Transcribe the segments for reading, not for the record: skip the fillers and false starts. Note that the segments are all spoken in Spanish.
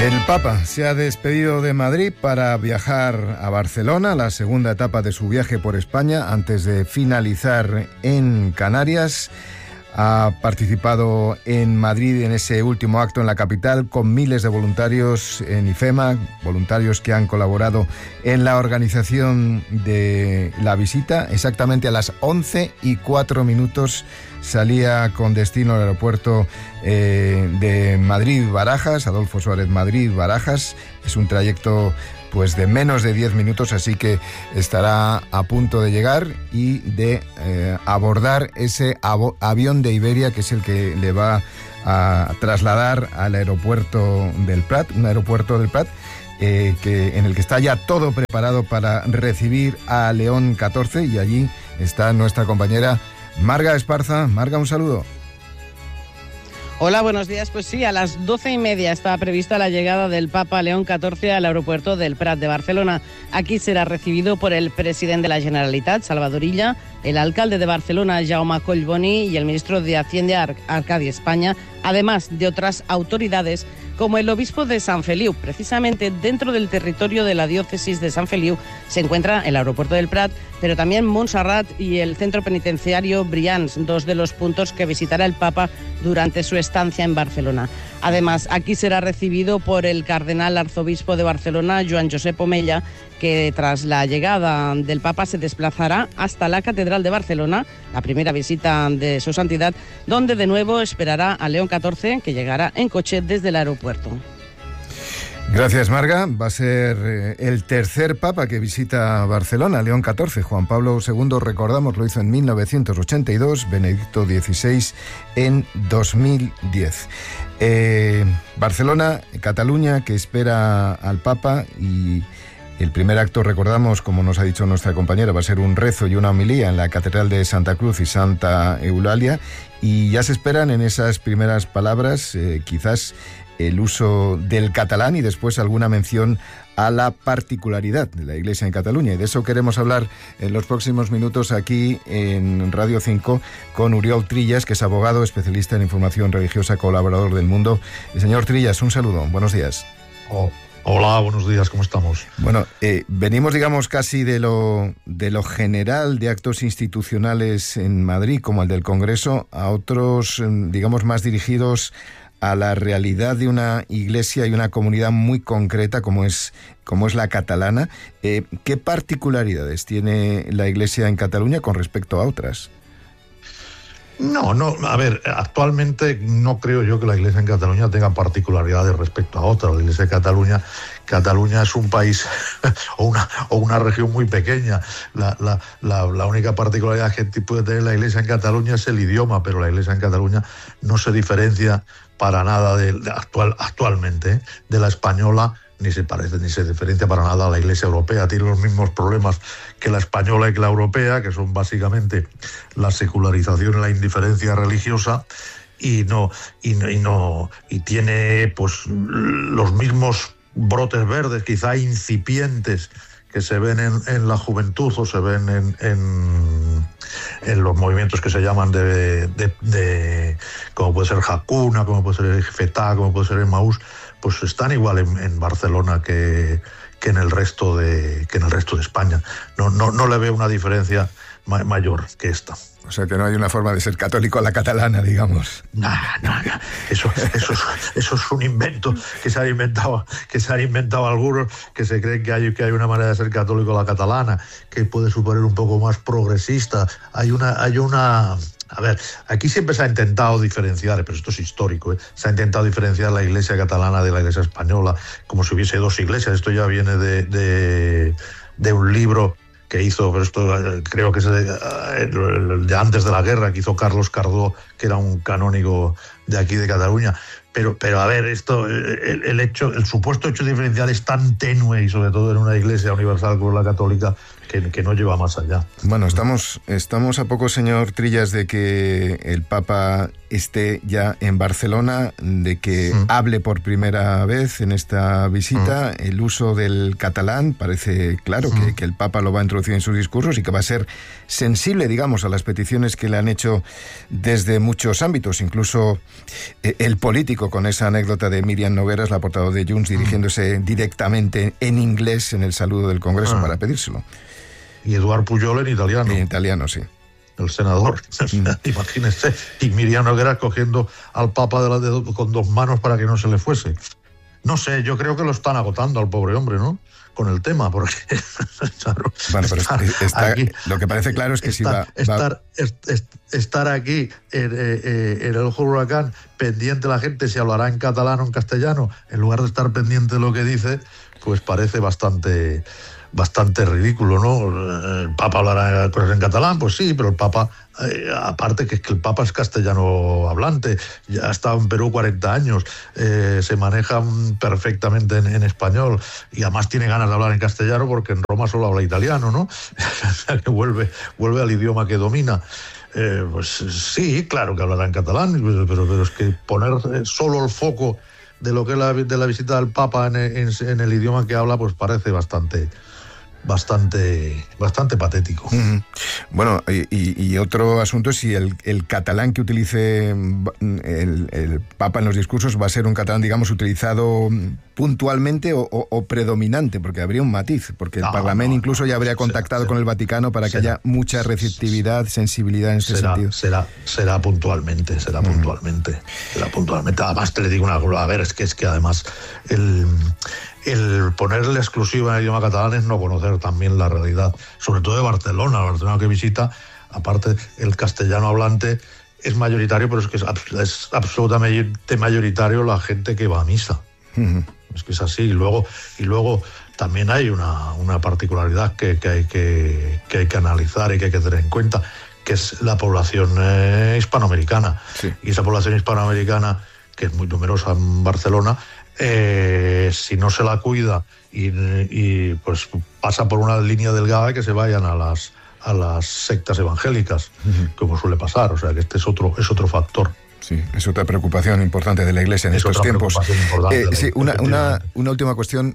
El Papa se ha despedido de Madrid para viajar a Barcelona, la segunda etapa de su viaje por España, antes de finalizar en Canarias. Ha participado en Madrid en ese último acto en la capital con miles de voluntarios en IFEMA, voluntarios que han colaborado en la organización de la visita. Exactamente a las 11:04 salía con destino al aeropuerto de Madrid-Barajas, Adolfo Suárez Madrid-Barajas. Es un trayecto pues de menos de 10 minutos, así que estará a punto de llegar y de abordar ese avión de Iberia, que es el que le va a trasladar al aeropuerto del Prat, un aeropuerto del Prat en el que está ya todo preparado para recibir a León XIV, y allí está nuestra compañera Marga Esparza. Marga, un saludo. Hola, buenos días. Pues sí, a las 12:30 estaba prevista la llegada del Papa León XIV al aeropuerto del Prat de Barcelona. Aquí será recibido por el presidente de la Generalitat, Salvador Illa, el alcalde de Barcelona, Jaume Collboni, y el ministro de Hacienda, Arcadi España, además de otras autoridades como el obispo de Sant Feliu. Precisamente dentro del territorio de la diócesis de Sant Feliu se encuentra el aeropuerto del Prat, pero también Montserrat y el centro penitenciario Brians, dos de los puntos que visitará el Papa durante su estancia en Barcelona. Además, aquí será recibido por el cardenal arzobispo de Barcelona, Joan Josep Omella, que tras la llegada del Papa se desplazará hasta la Catedral de Barcelona, la primera visita de su santidad, donde de nuevo esperará a León XIV, que llegará en coche desde el aeropuerto. Gracias, Marga. Va a ser el tercer Papa que visita Barcelona, León XIV. Juan Pablo II, recordamos, lo hizo en 1982, Benedicto XVI en 2010. Barcelona, Cataluña, que espera al Papa, y el primer acto, recordamos, como nos ha dicho nuestra compañera, va a ser un rezo y una homilía en la Catedral de Santa Cruz y Santa Eulalia, y ya se esperan en esas primeras palabras quizás el uso del catalán y después alguna mención a la particularidad de la Iglesia en Cataluña. Y de eso queremos hablar en los próximos minutos aquí en Radio 5 con Oriol Trillas, que es abogado, especialista en información religiosa, colaborador del Mundo. Señor Trillas, un saludo. Buenos días. Hola, buenos días, ¿cómo estamos? Bueno, venimos, digamos, casi de lo general de actos institucionales en Madrid, como el del Congreso, a otros, digamos, más dirigidos a la realidad de una iglesia y una comunidad muy concreta como es la catalana. ¿Qué particularidades tiene la iglesia en Cataluña con respecto a otras? No, a ver, actualmente no creo yo que la Iglesia en Cataluña tenga particularidades respecto a otras. La Iglesia de Cataluña es un país o una región muy pequeña. La única particularidad que puede tener la Iglesia en Cataluña es el idioma, pero la Iglesia en Cataluña no se diferencia para nada actualmente de la española, ni se parece ni se diferencia para nada a la Iglesia europea. Tiene los mismos problemas que la española y que la europea, que son básicamente la secularización y la indiferencia religiosa, y tiene pues los mismos brotes verdes, quizá incipientes, que se ven en la juventud o se ven en los movimientos que se llaman de como puede ser Hakuna, como puede ser Fetá, como puede ser Emmaús, pues están igual en Barcelona que en el resto de España. No le veo una diferencia mayor que esta. O sea que no hay una forma de ser católico a la catalana, digamos. No. Eso es un invento que se han inventado algunos, que se creen que hay una manera de ser católico a la catalana, que puede suponer un poco más progresista. Hay una A ver, aquí siempre se ha intentado diferenciar, pero esto es histórico, se ha intentado diferenciar la iglesia catalana de la iglesia española, como si hubiese dos iglesias. Esto ya viene de un libro que hizo, pero esto creo que es de antes de la guerra, que hizo Carlos Cardó, que era un canónigo de aquí de Cataluña. Pero a ver, esto, el supuesto hecho diferencial es tan tenue, y sobre todo en una iglesia universal como la católica, que no lleva más allá. Bueno, estamos a poco, señor Trillas, de que el Papa esté ya en Barcelona, de que hable por primera vez en esta visita. El uso del catalán parece claro que el Papa lo va a introducir en sus discursos y que va a ser sensible, digamos, a las peticiones que le han hecho desde muchos ámbitos, incluso el político polémico con esa anécdota de Míriam Nogueras, la portavoz de Junts, dirigiéndose directamente en inglés en el saludo del Congreso para pedírselo. Y Eduard Pujol en italiano. En italiano, sí. El senador, imagínense, y Míriam Nogueras cogiendo al Papa con 2 manos para que no se le fuese. No sé, yo creo que lo están agotando al pobre hombre, ¿no? Con el tema, porque claro, bueno, pero aquí, lo que parece claro es que estar aquí en el ojo del huracán, pendiente la gente si hablará en catalán o en castellano, en lugar de estar pendiente de lo que dice, pues parece bastante ridículo, ¿no? El Papa hablará cosas en catalán, pues sí, pero el Papa, aparte que es que el Papa es castellano hablante, ya ha estado en Perú 40 años, se maneja perfectamente en español y además tiene ganas de hablar en castellano porque en Roma solo habla italiano, ¿no? O sea, que vuelve al idioma que domina. Pues sí, claro que hablará en catalán, pero es que poner solo el foco de lo que es de la visita del Papa en el idioma que habla, pues parece bastante patético. Bueno, y otro asunto es si el catalán que utilice el Papa en los discursos va a ser un catalán, digamos, utilizado puntualmente o predominante, porque habría un matiz, porque el Parlamento incluso ya habría contactado con el Vaticano para que haya mucha receptividad, sensibilidad en este sentido. Será puntualmente. Además, te le digo una cosa, a ver, es que además el ponerle exclusiva en el idioma catalán es no conocer también la realidad, sobre todo de Barcelona que visita. Aparte, el castellano hablante es mayoritario, pero es que es absolutamente mayoritario la gente que va a misa. Es que es así. Y luego también hay una particularidad que hay que analizar y que hay que tener en cuenta, que es la población hispanoamericana. Sí. Y esa población hispanoamericana, que es muy numerosa en Barcelona, si no se la cuida y pues pasa por una línea delgada, que se vayan a las sectas evangélicas, como suele pasar. O sea, que este es otro factor. Sí, es otra preocupación importante de la Iglesia en estos tiempos. Sí, una última cuestión.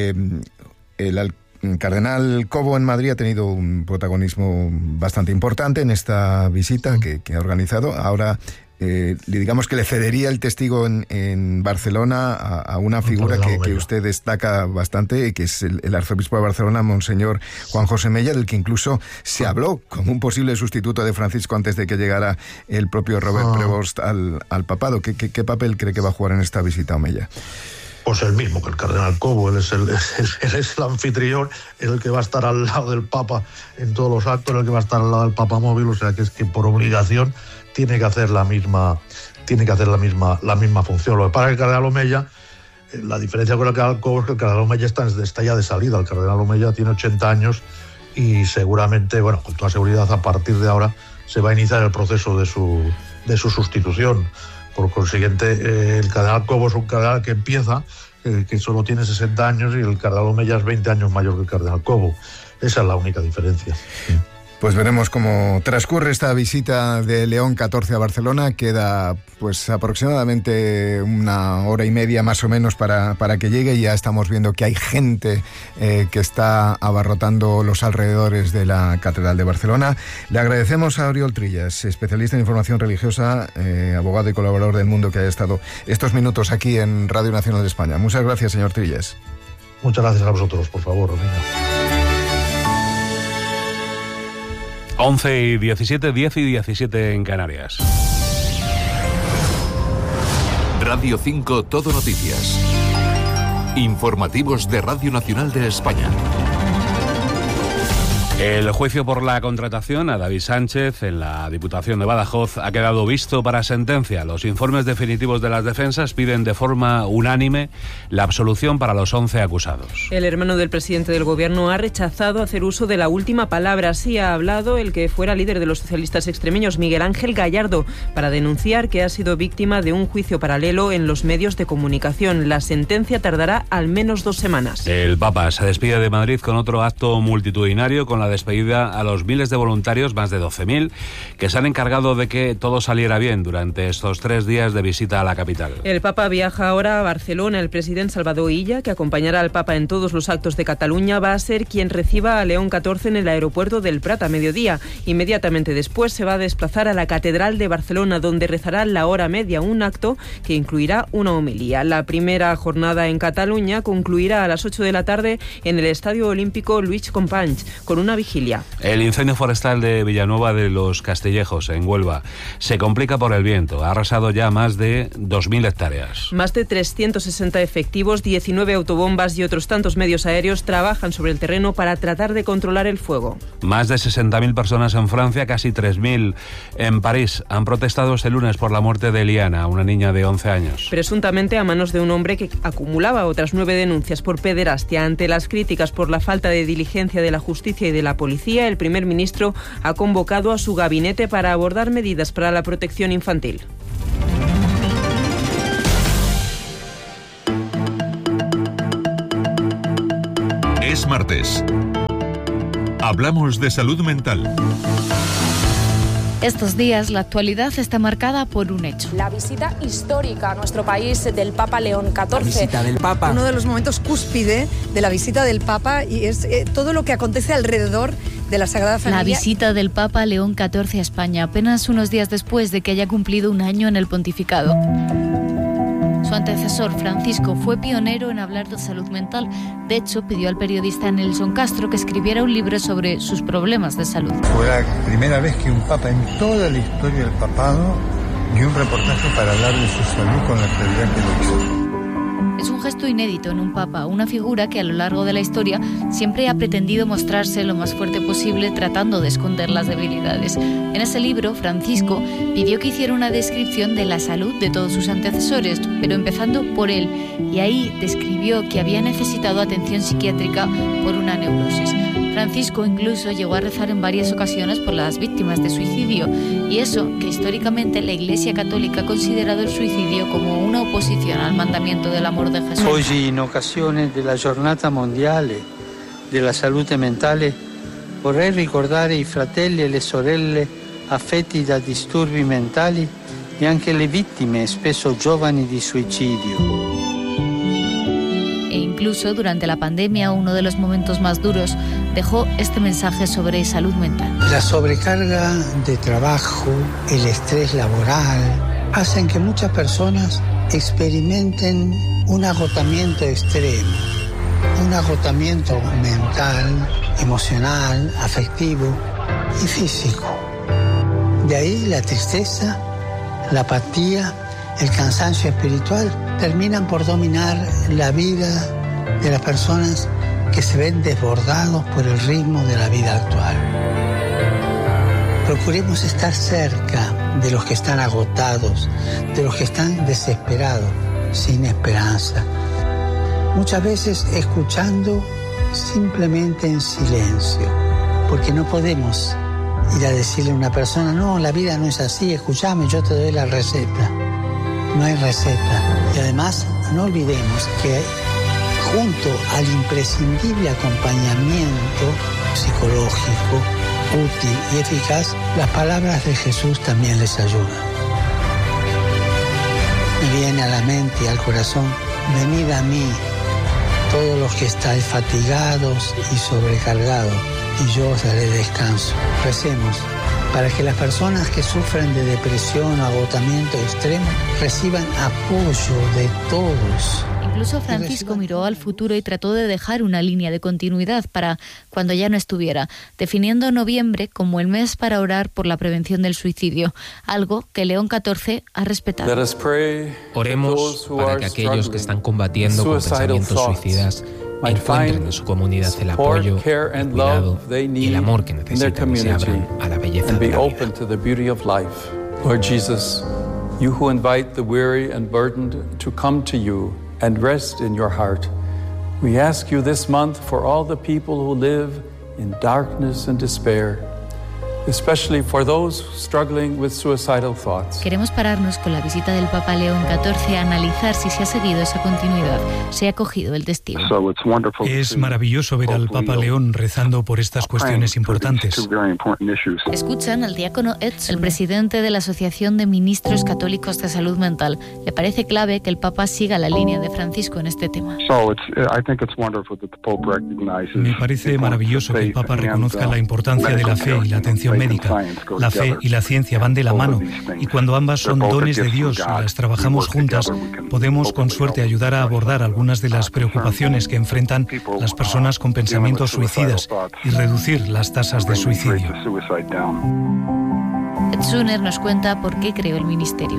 El cardenal Cobo en Madrid ha tenido un protagonismo bastante importante en esta visita que ha organizado. Ahora digamos que le cedería el testigo en Barcelona a una figura que usted destaca bastante, que es el arzobispo de Barcelona, Monseñor Juan José Mella, del que incluso se habló como un posible sustituto de Francisco antes de que llegara el propio Robert Prevost al papado. ¿Qué papel cree que va a jugar en esta visita a Mella? Pues el mismo que el cardenal Cobo. Él es el anfitrión, es el que va a estar al lado del Papa en todos los actos, el que va a estar al lado del Papa móvil. O sea, que es que por obligación tiene que hacer la misma función. Lo que pasa es que el cardenal Omeya, la diferencia con el cardenal Cobo es que el cardenal Omeya está ya de salida. El cardenal Omeya tiene 80 años y seguramente, bueno, con toda seguridad, a partir de ahora se va a iniciar el proceso de su sustitución. Por consiguiente, el cardenal Cobo es un cardenal que empieza, que solo tiene 60 años, y el cardenal Omeya es 20 años mayor que el cardenal Cobo. Esa es la única diferencia. Pues veremos cómo transcurre esta visita de León XIV a Barcelona. Queda pues aproximadamente 1 hora y media más o menos para que llegue. Ya estamos viendo que hay gente que está abarrotando los alrededores de la Catedral de Barcelona. Le agradecemos a Oriol Trillas, especialista en información religiosa, abogado y colaborador del Mundo, que haya estado estos minutos aquí en Radio Nacional de España. Muchas gracias, señor Trillas. Muchas gracias a vosotros, por favor. 11:17, 10:17 en Canarias. Radio 5 Todo Noticias. Informativos de Radio Nacional de España. El juicio por la contratación a David Sánchez en la Diputación de Badajoz ha quedado visto para sentencia. Los informes definitivos de las defensas piden de forma unánime la absolución para los 11 acusados. El hermano del presidente del Gobierno ha rechazado hacer uso de la última palabra. Así ha hablado el que fuera líder de los socialistas extremeños, Miguel Ángel Gallardo, para denunciar que ha sido víctima de un juicio paralelo en los medios de comunicación. La sentencia tardará al menos 2 semanas. El Papa se despide de Madrid con otro acto multitudinario con la despedida a los miles de voluntarios, más de 12.000, que se han encargado de que todo saliera bien durante estos 3 días de visita a la capital. El Papa viaja ahora a Barcelona. El presidente Salvador Illa, que acompañará al Papa en todos los actos de Cataluña, va a ser quien reciba a León XIV en el aeropuerto del Prat a mediodía. Inmediatamente después se va a desplazar a la Catedral de Barcelona, donde rezará la hora media, un acto que incluirá una homilía. La primera jornada en Cataluña concluirá a las 8 de la tarde en el Estadio Olímpico Lluís Companys, con una vigilia. El incendio forestal de Villanueva de los Castillejos, en Huelva, se complica por el viento. Ha arrasado ya más de 2.000 hectáreas. Más de 360 efectivos, 19 autobombas y otros tantos medios aéreos trabajan sobre el terreno para tratar de controlar el fuego. Más de 60.000 personas en Francia, casi 3.000 en París, han protestado este lunes por la muerte de Eliana, una niña de 11 años. Presuntamente a manos de un hombre que acumulaba otras 9 denuncias por pederastia. Ante las críticas por la falta de diligencia de la justicia y de la policía, el primer ministro ha convocado a su gabinete para abordar medidas para la protección infantil. Es martes. Hablamos de salud mental. Estos días la actualidad está marcada por un hecho. La visita histórica a nuestro país del Papa León XIV. La visita del Papa. Uno de los momentos cúspide de la visita del Papa y es todo lo que acontece alrededor de la Sagrada Familia. La visita del Papa León XIV a España, apenas unos días después de que haya cumplido un año en el pontificado. Su antecesor, Francisco, fue pionero en hablar de salud mental. De hecho, pidió al periodista Nelson Castro que escribiera un libro sobre sus problemas de salud. Fue la primera vez que un papa en toda la historia del papado dio un reportaje para hablar de su salud con la claridad que lo hizo. Es un gesto inédito en un papa, una figura que a lo largo de la historia siempre ha pretendido mostrarse lo más fuerte posible tratando de esconder las debilidades. En ese libro, Francisco pidió que hiciera una descripción de la salud de todos sus antecesores, pero empezando por él, y ahí describió que había necesitado atención psiquiátrica por una neurosis. Francisco incluso llegó a rezar en varias ocasiones por las víctimas de suicidio, y eso que históricamente la Iglesia Católica ha considerado el suicidio como una oposición al mandamiento del amor de Jesús. Oggi, in occasione della giornata mondiale della salute mentale, vorrei ricordare i fratelli e le sorelle affetti da disturbi mentali e anche le vittime, spesso giovani, di suicidio. E incluso durante la pandemia, uno de los momentos más duros, dejó este mensaje sobre salud mental. La sobrecarga de trabajo, el estrés laboral, hacen que muchas personas experimenten un agotamiento extremo, un agotamiento mental, emocional, afectivo y físico. De ahí la tristeza, la apatía, el cansancio espiritual terminan por dominar la vida de las personas que se ven desbordados por el ritmo de la vida actual. Procuremos estar cerca de los que están agotados, de los que están desesperados, sin esperanza. Muchas veces escuchando simplemente en silencio, porque no podemos ir a decirle a una persona, no, la vida no es así, escúchame, yo te doy la receta. No hay receta. Y además, no olvidemos que junto al imprescindible acompañamiento psicológico, útil y eficaz, las palabras de Jesús también les ayudan. Me viene a la mente y al corazón, venid a mí, todos los que estáis fatigados y sobrecargados, y yo os daré descanso. Recemos para que las personas que sufren de depresión o agotamiento extremo reciban apoyo de todos. Incluso Francisco miró al futuro y trató de dejar una línea de continuidad para cuando ya no estuviera, definiendo noviembre como el mes para orar por la prevención del suicidio, algo que León XIV ha respetado. Oremos para que aquellos que están combatiendo con pensamientos suicidas encuentren en su comunidad el apoyo, el cuidado y el amor que necesitan y se abran a la belleza de la vida. Lord Jesus, you who invite the weary and burdened to come to you and rest in your heart, we ask you this month for all the people who live in darkness and despair. especially for those struggling with suicidal thoughts. Queremos pararnos con la visita del Papa León XIV a analizar si se ha seguido esa continuidad, se ha cogido el testigo. Es maravilloso ver al Papa León rezando por estas cuestiones importantes. Escuchan al diácono Edson, el presidente de la Asociación de Ministros Católicos de Salud Mental. Le parece clave que el Papa siga la línea de Francisco en este tema. Me parece maravilloso que el Papa reconozca la importancia de la fe y la atención médica. La fe y la ciencia van de la mano, y cuando ambas son dones de Dios y las trabajamos juntas, podemos con suerte ayudar a abordar algunas de las preocupaciones que enfrentan las personas con pensamientos suicidas y reducir las tasas de suicidio. Etzuner nos cuenta por qué creó el ministerio.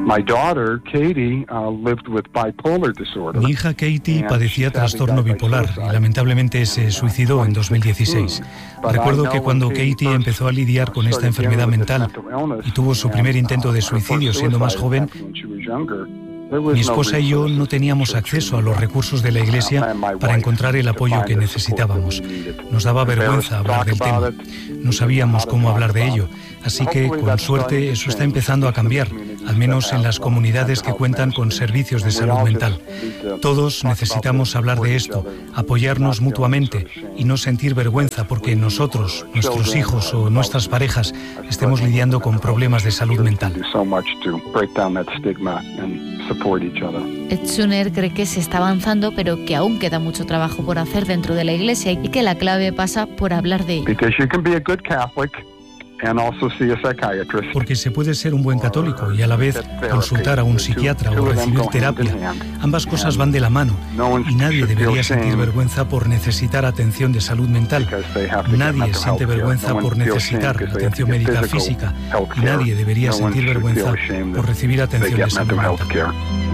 Mi hija Katie padecía trastorno bipolar y lamentablemente se suicidó en 2016. Recuerdo que cuando Katie empezó a lidiar con esta enfermedad mental y tuvo su primer intento de suicidio siendo más joven, mi esposa y yo no teníamos acceso a los recursos de la Iglesia para encontrar el apoyo que necesitábamos. Nos daba vergüenza hablar del tema. No sabíamos cómo hablar de ello. Así que, con suerte, eso está empezando a cambiar, al menos en las comunidades que cuentan con servicios de salud mental. Todos necesitamos hablar de esto, apoyarnos mutuamente y no sentir vergüenza porque nosotros, nuestros hijos o nuestras parejas estemos lidiando con problemas de salud mental. Etzuner cree que se está avanzando, pero que aún queda mucho trabajo por hacer dentro de la Iglesia y que la clave pasa por hablar de ello. Porque se puede ser un buen católico y a la vez consultar a un psiquiatra o recibir terapia. Ambas cosas van de la mano y nadie debería sentir vergüenza por necesitar atención de salud mental. Nadie siente vergüenza por necesitar atención médica física y nadie debería sentir vergüenza por recibir atención de salud mental.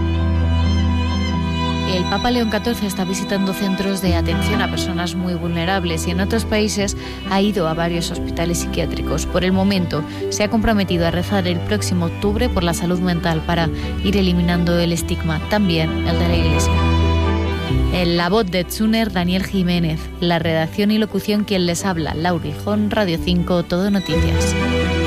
El Papa León XIV está visitando centros de atención a personas muy vulnerables y en otros países ha ido a varios hospitales psiquiátricos. Por el momento, se ha comprometido a rezar el próximo octubre por la salud mental para ir eliminando el estigma, también el de la Iglesia. En la voz de Etzuner, Daniel Jiménez. La redacción y locución, quien les habla, Laura Hijón, Radio 5, Todo Noticias.